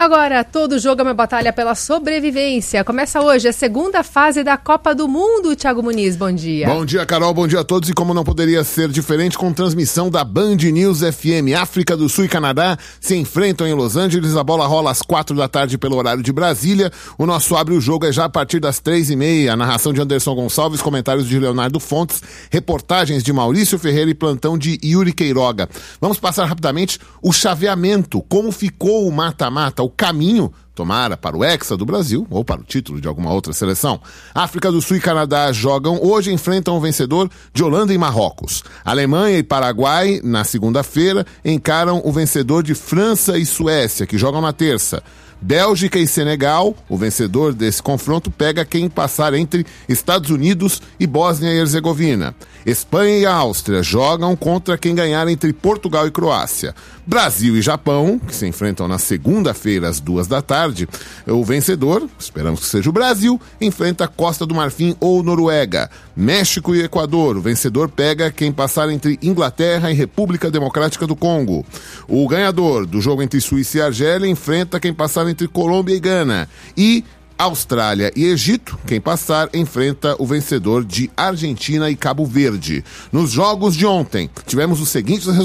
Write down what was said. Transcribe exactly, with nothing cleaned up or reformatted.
Agora, todo jogo é uma batalha pela sobrevivência. Começa hoje a segunda fase da Copa do Mundo. Thiago Muniz, bom dia. Bom dia, Carol, bom dia a todos. E como não poderia ser diferente, com transmissão da Band News F M. África do Sul e Canadá se enfrentam em Los Angeles. A bola rola às quatro da tarde pelo horário de Brasília. O nosso Abre o Jogo é já a partir das três e meia. A narração de Anderson Gonçalves, comentários de Leonardo Fontes, reportagens de Maurício Ferreira e plantão de Yuri Queiroga. Vamos passar rapidamente o chaveamento, como ficou o mata-mata, o caminho, tomara, para o Hexa do Brasil ou para o título de alguma outra seleção. África do Sul e Canadá jogam hoje, enfrentam o vencedor de Holanda e Marrocos. Alemanha e Paraguai, na segunda-feira, encaram o vencedor de França e Suécia, que jogam na terça. Bélgica e Senegal, o vencedor desse confronto pega quem passar entre Estados Unidos e Bósnia e Herzegovina. Espanha e Áustria jogam contra quem ganhar entre Portugal e Croácia. Brasil e Japão, que se enfrentam na segunda-feira às duas da tarde. O vencedor, esperamos que seja o Brasil, enfrenta Costa do Marfim ou Noruega. México e Equador, o vencedor pega quem passar entre Inglaterra e República Democrática do Congo. O ganhador do jogo entre Suíça e Argélia enfrenta quem passar entre Colômbia e Gana. E Austrália e Egito, quem passar, enfrenta o vencedor de Argentina e Cabo Verde. Nos jogos de ontem, tivemos os seguintes